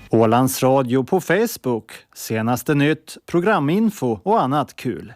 Ålands Radio på Facebook, senaste nytt, programinfo och annat kul.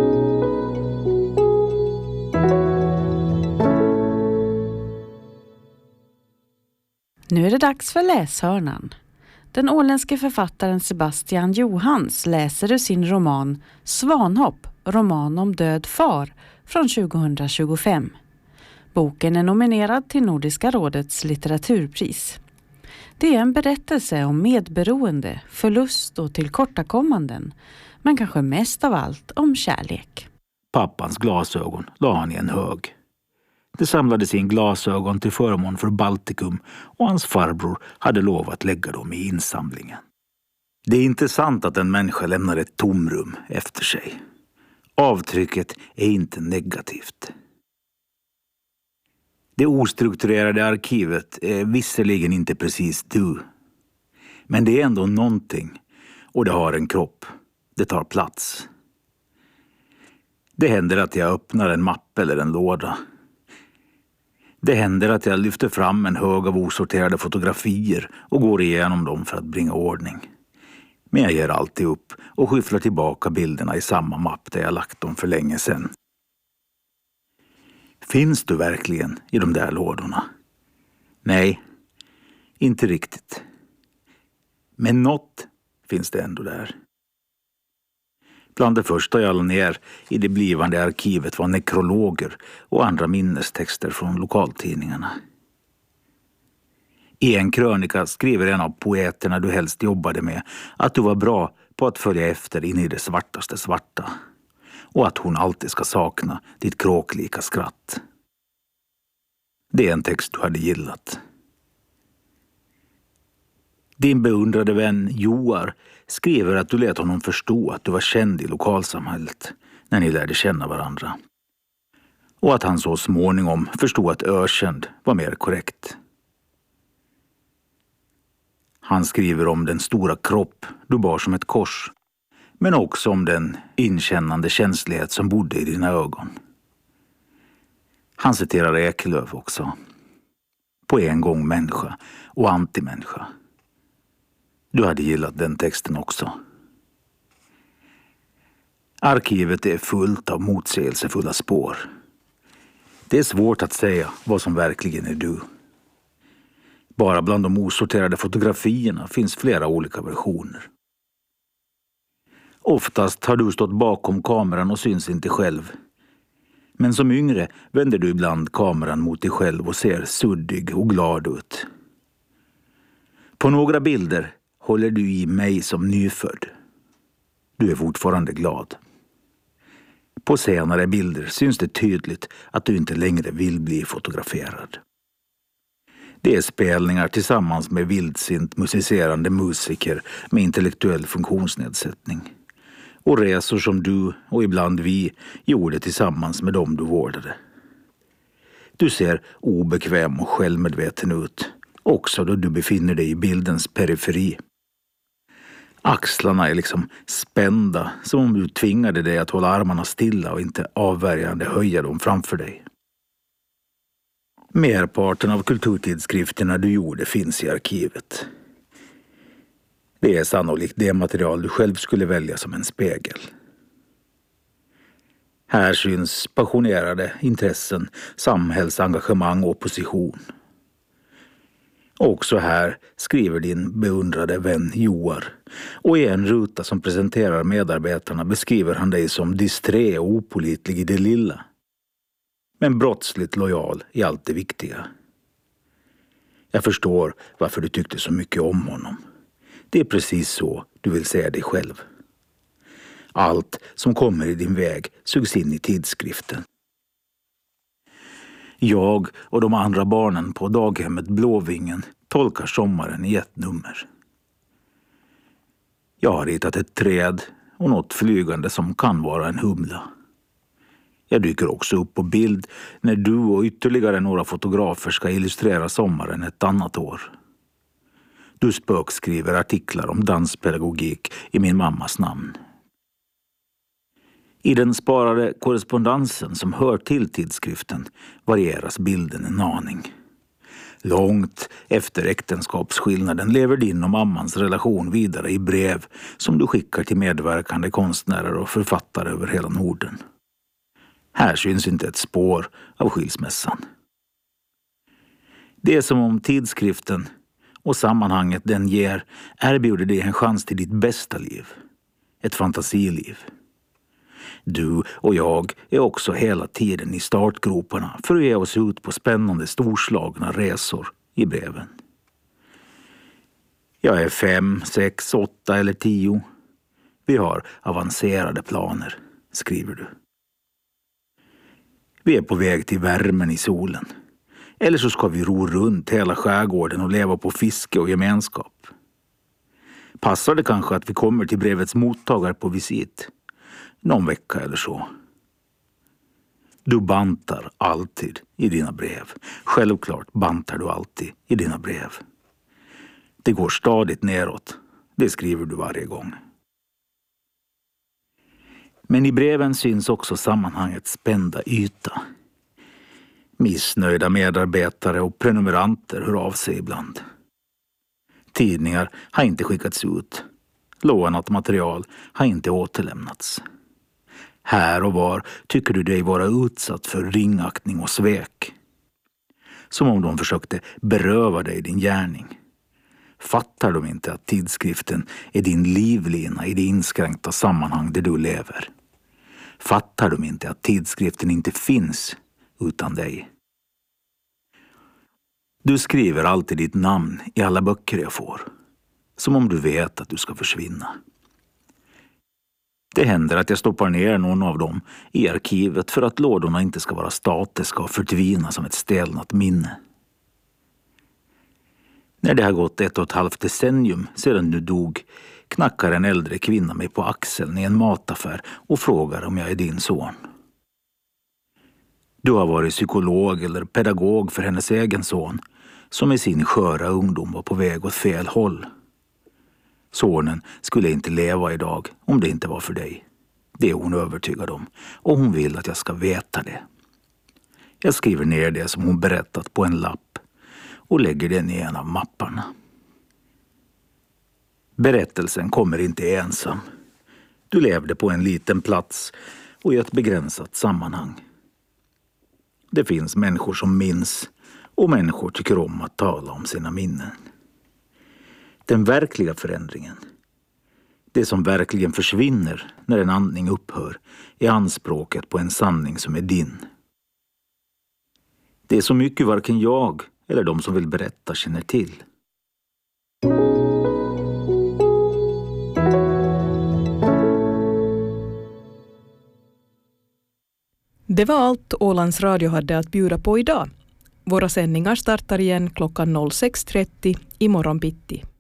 Nu är det dags för läshörnan. Den åländske författaren Sebastian Johans läser ur sin roman Svanhopp, roman om död far från 2025. Boken är nominerad till Nordiska rådets litteraturpris. Det är en berättelse om medberoende, förlust och tillkortakommanden, men kanske mest av allt om kärlek. Pappans glasögon la han i en hög. Det samlades in glasögon till förmån för Baltikum och hans farbror hade lovat lägga dem i insamlingen. Det är inte sant att en människa lämnar ett tomrum efter sig. Avtrycket är inte negativt. Det ostrukturerade arkivet är visserligen inte precis du. Men det är ändå någonting och det har en kropp. Det tar plats. Det händer att jag öppnar en mapp eller en låda. Det händer att jag lyfter fram en hög av osorterade fotografier och går igenom dem för att bringa ordning. Men jag ger alltid upp och skyfflar tillbaka bilderna i samma mapp där jag lagt dem för länge sedan. Finns du verkligen i de där lådorna? Nej, inte riktigt. Men något finns det ändå där. Bland det första jag la ner i det blivande arkivet var nekrologer och andra minnestexter från lokaltidningarna. I en krönika skriver en av poeterna du helst jobbade med att du var bra på att följa efter in i det svartaste svarta. Och att hon alltid ska sakna ditt kråklika skratt. Det är en text du hade gillat. Din beundrade vän Joar skriver att du lät honom förstå att du var känd i lokalsamhället när ni lärde känna varandra. Och att han så småningom förstod att ökänd var mer korrekt. Han skriver om den stora kropp du bar som ett kors. Men också om den inkännande känslighet som bodde i dina ögon. Han citerar Ekelöf också. På en gång människa och antimänniska. Du hade gillat den texten också. Arkivet är fullt av motsägelsefulla spår. Det är svårt att säga vad som verkligen är du. Bara bland de osorterade fotografierna finns flera olika versioner. Oftast har du stått bakom kameran och syns inte själv. Men som yngre vänder du ibland kameran mot dig själv och ser suddig och glad ut. På några bilder håller du i mig som nyfödd. Du är fortfarande glad. På senare bilder syns det tydligt att du inte längre vill bli fotograferad. Det är spelningar tillsammans med vildsint musicerande musiker med intellektuell funktionsnedsättning. Och resor som du och ibland vi gjorde tillsammans med dem du vårdade. Du ser obekväm och självmedveten ut, också då du befinner dig i bildens periferi. Axlarna är liksom spända, som om du tvingade dig att hålla armarna stilla och inte avvärjande höja dem framför dig. Merparten av kulturtidskrifterna du gjorde finns i arkivet. Det är sannolikt det material du själv skulle välja som en spegel. Här syns passionerade intressen, samhällsengagemang och opposition. Också här skriver din beundrade vän Joar. Och i en ruta som presenterar medarbetarna beskriver han dig som disträ och opålitlig i det lilla. Men brottsligt lojal i allt det viktiga. Jag förstår varför du tyckte så mycket om honom. Det är precis så du vill säga dig själv. Allt som kommer i din väg sugs in i tidskriften. Jag och de andra barnen på daghemmet Blåvingen tolkar sommaren i ett nummer. Jag har ritat ett träd och något flygande som kan vara en humla. Jag dyker också upp på bild när du och ytterligare några fotografer ska illustrera sommaren ett annat år. Du spökskriver artiklar om danspedagogik i min mammas namn. I den sparade korrespondensen som hör till tidskriften varieras bilden en aning. Långt efter äktenskapsskillnaden lever din och mammans relation vidare i brev som du skickar till medverkande konstnärer och författare över hela Norden. Här syns inte ett spår av skilsmässan. Det är som om tidskriften och sammanhanget den ger erbjuder dig en chans till ditt bästa liv. Ett fantasiliv. Du och jag är också hela tiden i startgroparna för att ge oss ut på spännande storslagna resor i breven. Jag är 5, 6, 8 eller 10. Vi har avancerade planer, skriver du. Vi är på väg till värmen i solen. Eller så ska vi ro runt hela skärgården och leva på fiske och gemenskap. Passar det kanske att vi kommer till brevets mottagare på visit? Någon vecka eller så. Du bantar alltid i dina brev. Självklart bantar du alltid i dina brev. Det går stadigt neråt. Det skriver du varje gång. Men i breven syns också sammanhangets spända yta. Missnöjda medarbetare och prenumeranter hör av sig ibland. Tidningar har inte skickats ut. Lånat material har inte återlämnats. Här och var tycker du dig vara utsatt för ringaktning och svek. Som om de försökte beröva dig din gärning. Fattar de inte att tidskriften är din livlina i det inskränkta sammanhang där du lever? Fattar de inte att tidskriften inte finns utan dig? Du skriver alltid ditt namn i alla böcker jag får. Som om du vet att du ska försvinna. Det händer att jag stoppar ner någon av dem i arkivet för att lådorna inte ska vara statiska och förtvina som ett stelnat minne. När det har gått 1,5 decennium sedan du dog knackar en äldre kvinna mig på axeln i en mataffär och frågar om jag är din son. Du har varit psykolog eller pedagog för hennes egen son som i sin sköra ungdom var på väg åt fel håll. Sonen skulle inte leva idag om det inte var för dig. Det är hon övertygad om och hon vill att jag ska veta det. Jag skriver ner det som hon berättat på en lapp och lägger den i en av mapparna. Berättelsen kommer inte ensam. Du levde på en liten plats och i ett begränsat sammanhang. Det finns människor som minns och människor tycker om att tala om sina minnen. Den verkliga förändringen, det som verkligen försvinner när en andning upphör, är anspråket på en sanning som är din. Det är så mycket varken jag eller de som vill berätta känner till. Det var allt Ålands Radio hade att bjuda på idag. Våra sändningar startar igen klockan 06.30 imorgon bitti.